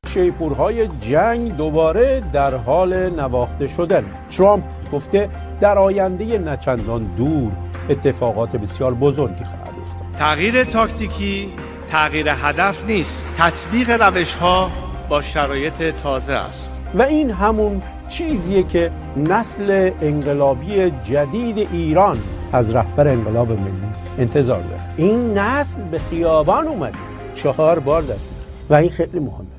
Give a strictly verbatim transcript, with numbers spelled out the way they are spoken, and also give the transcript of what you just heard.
شیپورهای جنگ دوباره در حال نواخته شدن. ترامپ گفته در آینده نچندان دور اتفاقات بسیار بزرگی خواهد افتاد. تغییر تاکتیکی تغییر هدف نیست، تطبیق روش‌ها با شرایط تازه است. و این همون چیزیه که نسل انقلابی جدید ایران از رهبر انقلاب ملی انتظار داره. این نسل به خیابان اومده، چهار بار دست، و این خیلی مهمه.